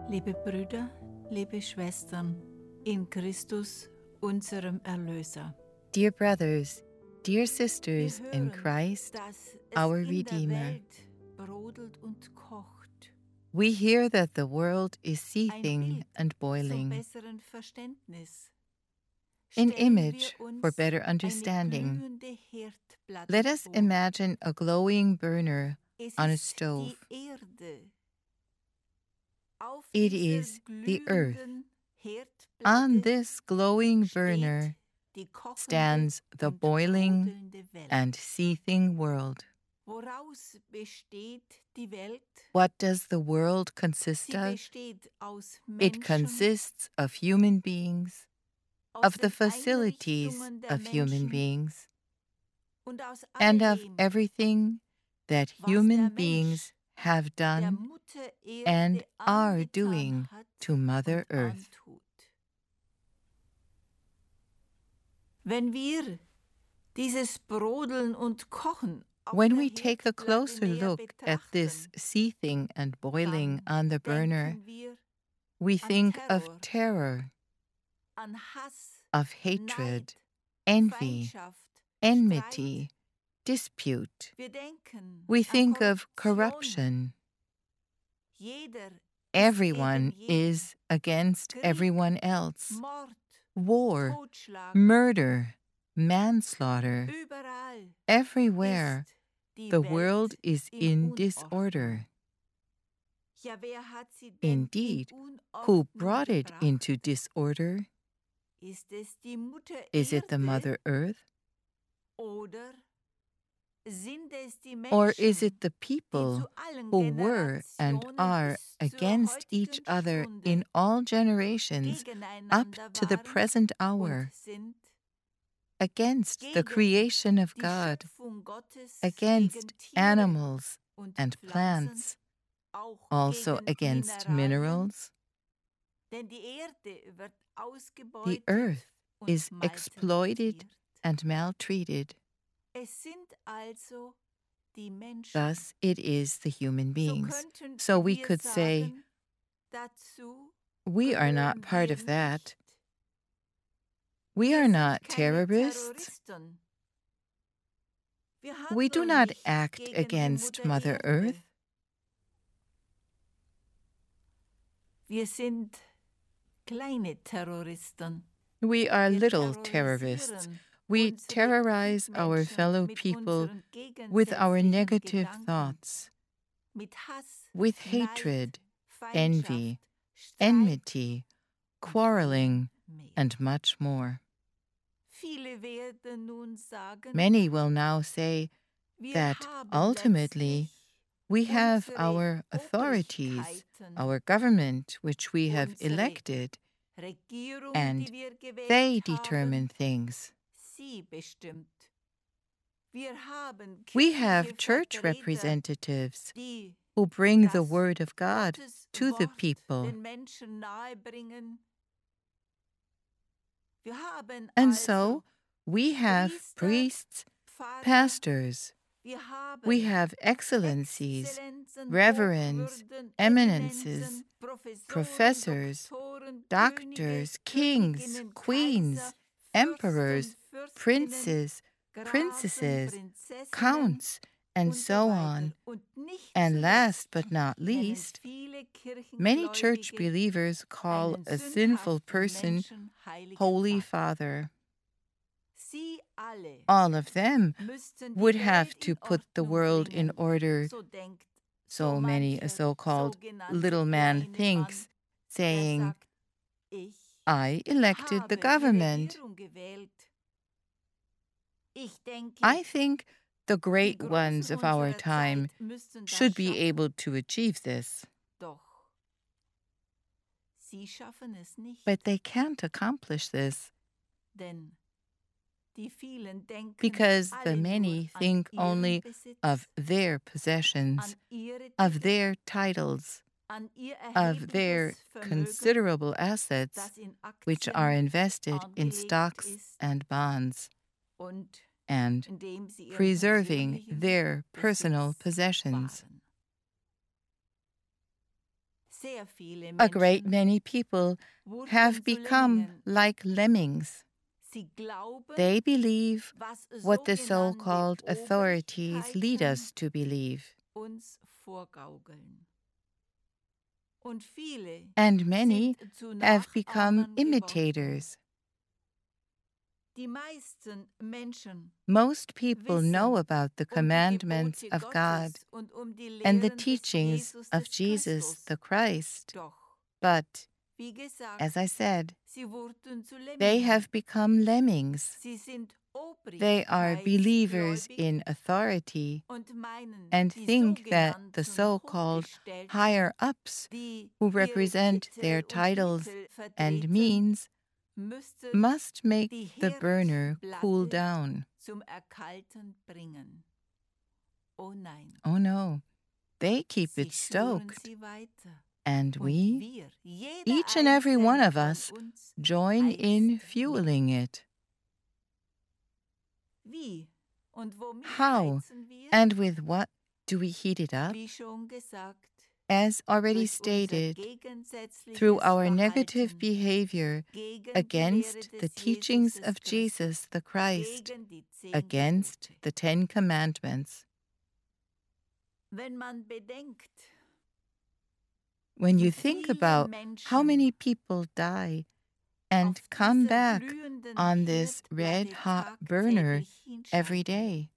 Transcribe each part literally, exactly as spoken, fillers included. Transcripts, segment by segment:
Liebe Brüder, liebe Schwestern, in Christus, unserem Erlöser. Dear brothers, dear sisters in Christ, our Redeemer, we hear that the world is seething and boiling. An image for better understanding. Let us imagine a glowing burner on a stove. It is the earth. On this glowing burner stands the boiling and seething world. What does the world consist of? It consists of human beings, of the facilities of human beings, and of everything that human beings have done and are doing to Mother Earth. Wenn wir dieses Brodeln und Kochen When we take a closer look at this seething and boiling on the burner, we think of terror, of hatred, envy, enmity, dispute. We think of corruption. Everyone is against everyone else. War, murder, manslaughter. Everywhere, the world is in disorder. Indeed, who brought it into disorder? Is it the Mother Earth? Or is it the people who were and are against each other in all generations up to the present hour, against the creation of God, against animals and plants, also against minerals? The earth is exploited and maltreated. Thus it is the human beings. So we could say, we are not part of that. We are not terrorists. We do not act against Mother Earth. Wir sind kleine Terroristen. We are little terrorists. We terrorize our fellow people with our negative thoughts, with hatred, envy, enmity, quarreling, and much more. Many will now say that ultimately we have our authorities, our government, which we have elected, and they determine things. We have church representatives who bring the Word of God to the people. And so we have priests, pastors, we have excellencies, reverends, eminences, professors, doctors, kings, queens, emperors, princes, princesses, counts, and so on. And last but not least, many church believers call a sinful person Holy Father. All of them would have to put the world in order. So many a so-called little man thinks, saying, I elected the government. I think the great ones of our time should be able to achieve this. But they can't accomplish this because the many think only of their possessions, of their titles, of their considerable assets, which are invested in stocks and bonds, and preserving their personal possessions. A great many people have become like lemmings. They believe what the so-called authorities lead us to believe. And many have become imitators. Most people know about the commandments of God and the teachings of Jesus the Christ, but, as I said, they have become lemmings. They are believers in authority and think that the so-called higher-ups who represent their titles and means must make the burner cool down. Oh no, they keep it stoked. And we, each and every one of us, join in fueling it. How and with what do we heat it up? As already stated, through our negative behavior against the teachings of Jesus the Christ, against the Ten Commandments. When you think about how many people die and come back on this red-hot burner every day,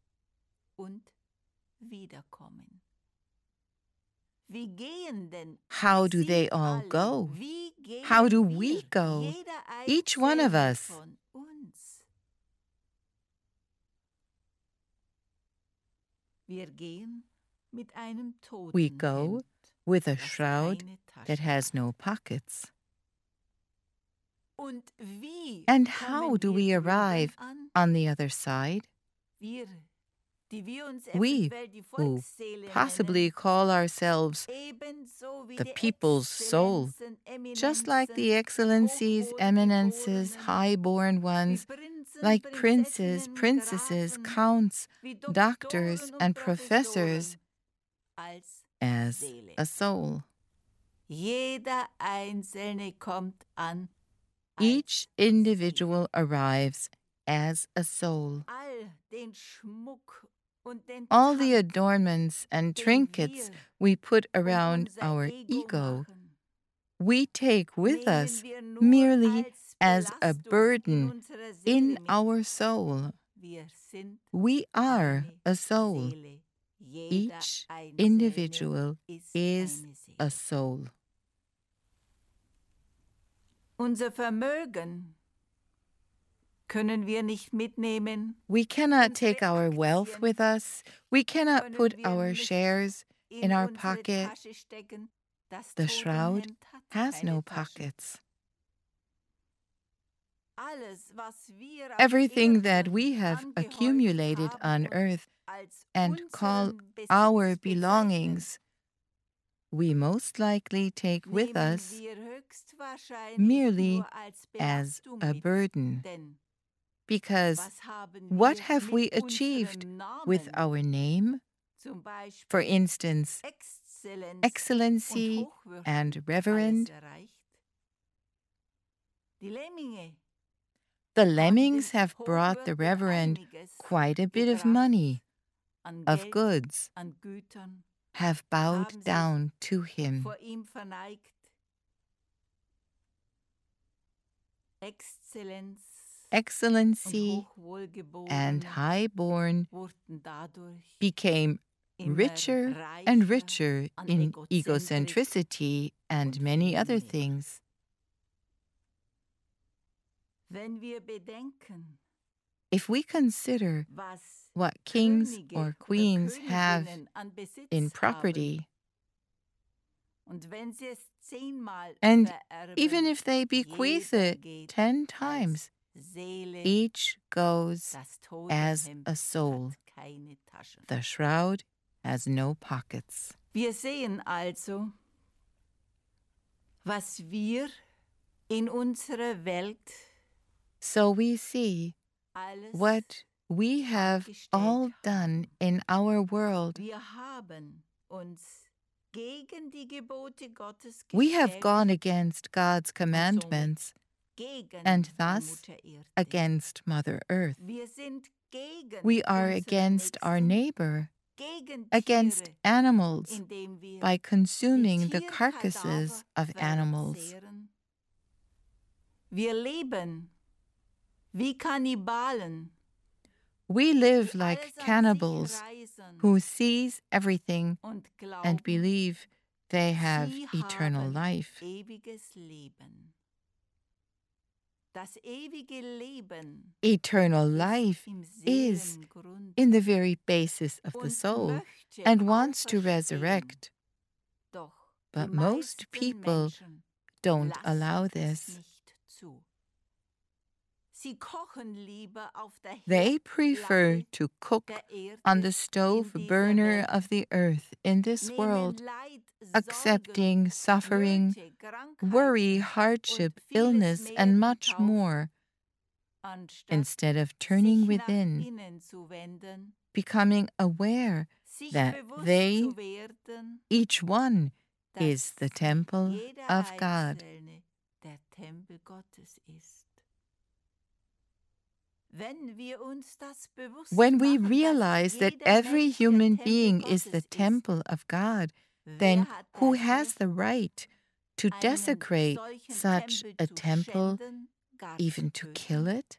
how do they all go? How do we go? Each one of us. We go with a shroud that has no pockets. And how do we arrive on the other side? We, who possibly call ourselves the people's soul, just like the excellencies, eminences, high-born ones, like princes, princesses, counts, doctors, and professors, as a soul. Each individual arrives as a soul. All the adornments and trinkets we put around our ego, we take with us merely as a burden in our soul. We are a soul. Each individual is a soul. Unser Vermögen können wir nicht mitnehmen. We cannot take our wealth with us. We cannot put our shares in our pocket. The shroud has no pockets. Everything that we have accumulated on earth and call our belongings, we most likely take with us merely as a burden. Because what have we achieved with our name? For instance, excellency and reverend. The lemmings have brought the reverend quite a bit of money, of goods, have bowed down to him. Excellency and high-born became richer and richer in egocentricity and many other things. If we consider what kings or queens have in property, and even if they bequeath it ten times, each goes as a soul. The shroud has no pockets. Wir sehen also, was wir in unserer Welt So we see what we have all done in our world. We have gone against God's commandments and thus against Mother Earth. We are against our neighbor, against animals, by consuming the carcasses of animals. Wir leben wie Kannibalen. We live like cannibals who seize everything and believe they have eternal life. Eternal life is in the very basis of the soul and wants to resurrect. But most people don't allow this. They prefer to cook on the stove burner of the earth in this world, accepting suffering, worry, hardship, illness, and much more, instead of turning within, becoming aware that they, each one, is the temple of God. When we realize that every human being is the temple of God, then who has the right to desecrate such a temple, even to kill it?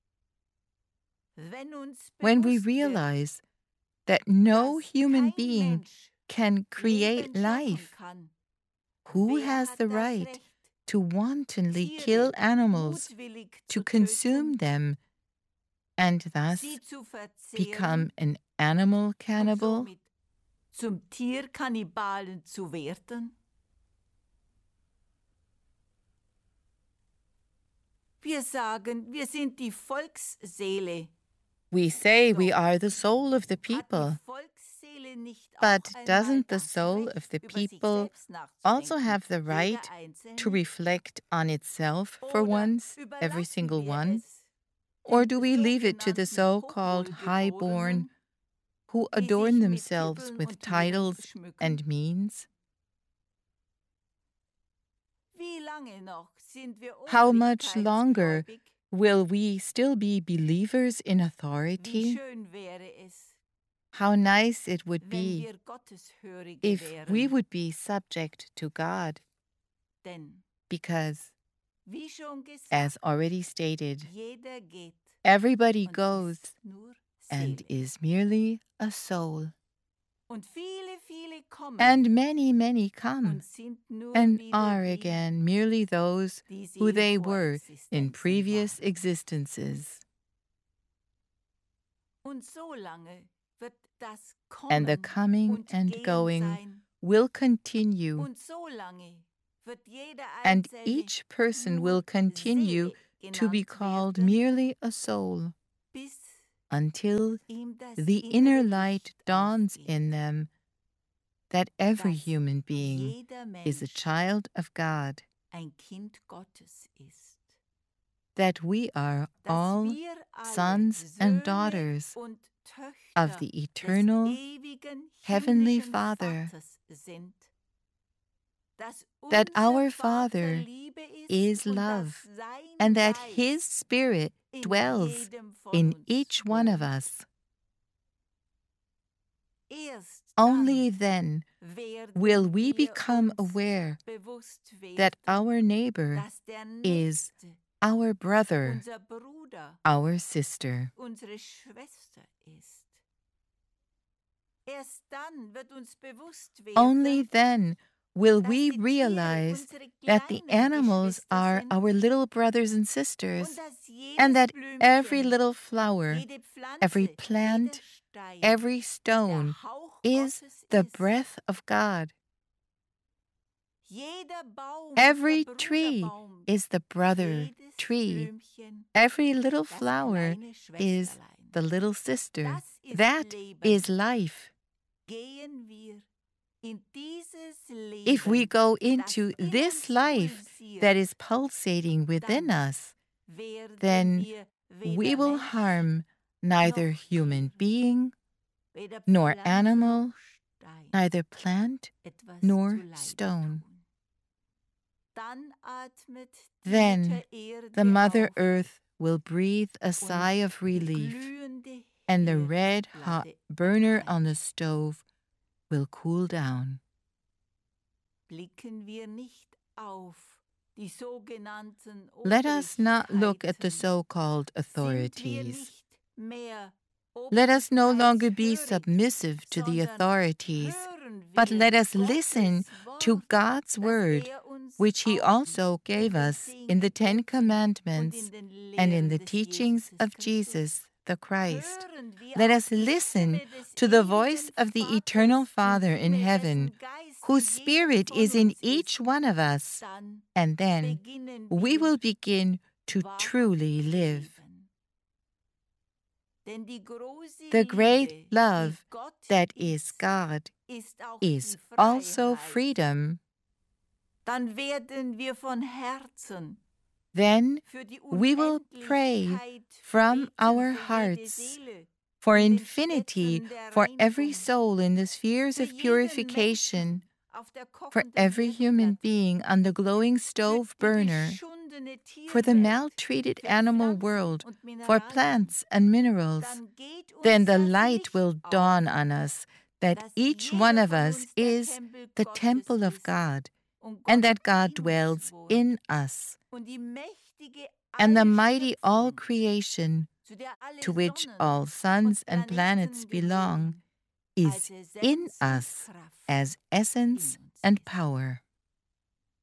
When we realize that no human being can create life, who has the right to wantonly kill animals, to consume them, and thus become an animal cannibal? Zum Tierkannibalen zu werden? Wir sagen, wir sind die Volksseele. We say we are the soul of the people. But doesn't the soul of the people also have the right to reflect on itself for once, every single one? Or do we leave it to the so-called high-born who adorn themselves with titles and means? How much longer will we still be believers in authority? How nice it would be if we would be subject to God. Because, as already stated, everybody goes and is merely a soul. And many, many come and are again merely those who they were in previous existences. And the coming and going will continue, and each person will continue to be called merely a soul, until the inner light dawns in them that every human being is a child of God, that we are all sons and daughters of the eternal Heavenly Father, that our Father is love, and that His Spirit dwells in each one of us. Only then will we become aware that our neighbor is our brother, our sister. Only then will we realize that the animals are our little brothers and sisters, and that every little flower, every plant, every stone is the breath of God. Every tree is the brother tree. Every little flower is the little sister. That is life. If we go into this life that is pulsating within us, then we will harm neither human being, nor animal, neither plant nor stone. Then the Mother Earth will breathe a sigh of relief, and the red-hot burner on the stove will cool down. Let us not look at the so-called authorities. Let us no longer be submissive to the authorities, but let us listen to God's word, which He also gave us in the Ten Commandments and in the teachings of Jesus the Christ. Let us listen to the voice of the Eternal Father in heaven, whose Spirit is in each one of us, and then we will begin to truly live. The great love that is God is also freedom. Then we will pray from our hearts for infinity for every soul in the spheres of purification, for every human being on the glowing stove burner, for the maltreated animal world, for plants and minerals. Then the light will dawn on us that each one of us is the temple of God, and that God dwells in us. And the mighty all-creation, to which all suns and planets belong, is in us as essence and power.